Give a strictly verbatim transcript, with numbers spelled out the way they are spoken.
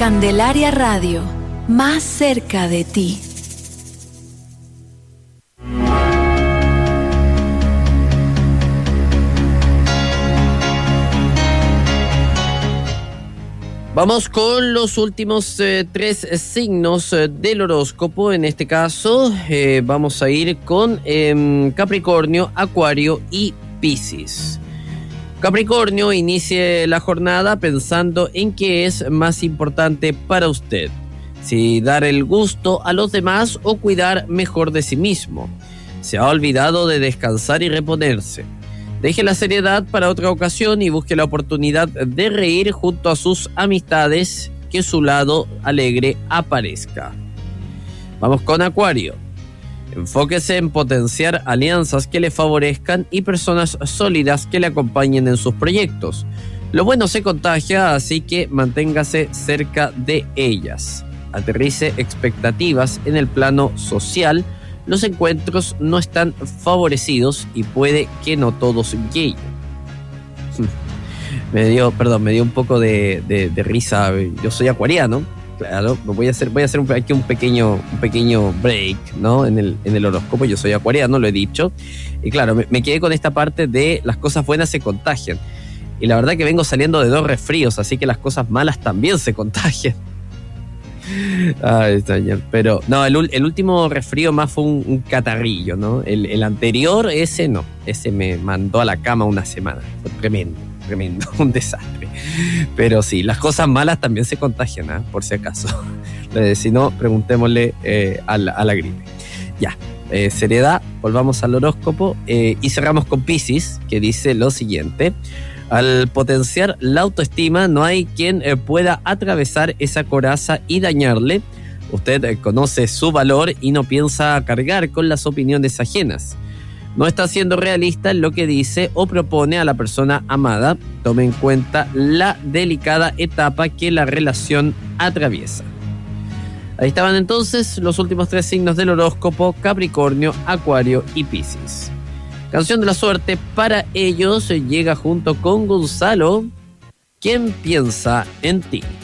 Candelaria Radio, más cerca de ti. Vamos con los últimos eh, tres signos eh, del horóscopo. En este caso eh, vamos a ir con eh, Capricornio, Acuario y Piscis. Capricornio, inicie la jornada pensando en qué es más importante para usted. Si dar el gusto a los demás o cuidar mejor de sí mismo. Se ha olvidado de descansar y reponerse. Deje la seriedad para otra ocasión y busque la oportunidad de reír junto a sus amistades, que su lado alegre aparezca. Vamos con Acuario. Enfóquese en potenciar alianzas que le favorezcan y personas sólidas que le acompañen en sus proyectos. Lo bueno se contagia, así que manténgase cerca de ellas. Aterrice expectativas en el plano social. Los encuentros no están favorecidos y puede que no todos lleguen. Me dio, perdón, me dio un poco de, de, de risa. Yo soy acuariano, claro. Voy a hacer, voy a hacer un, aquí un pequeño, un pequeño break, ¿no? En el, en el horóscopo. Yo soy acuariano, lo he dicho. Y claro, me, me quedé con esta parte de las cosas buenas se contagian. Y la verdad que vengo saliendo de dos resfríos, así que las cosas malas también se contagian. Ay, señor. Pero no, el, el último resfrío más fue un, un catarrillo, ¿no? El, el anterior, ese no. Ese me mandó a la cama una semana. Fue tremendo, tremendo, un desastre. Pero sí, las cosas malas también se contagian, ¿eh? Por si acaso. Si no, preguntémosle eh, a, la, a la gripe. Ya, eh, seriedad, volvamos al horóscopo eh, y cerramos con Piscis, que dice lo siguiente. Al potenciar la autoestima, no hay quien eh, pueda atravesar esa coraza y dañarle. Usted eh, conoce su valor y no piensa cargar con las opiniones ajenas. No está siendo realista en lo que dice o propone a la persona amada. Tome en cuenta la delicada etapa que la relación atraviesa. Ahí estaban entonces los últimos tres signos del horóscopo: Capricornio, Acuario y Piscis. Canción de la suerte para ellos llega junto con Gonzalo, ¿Quién piensa en ti?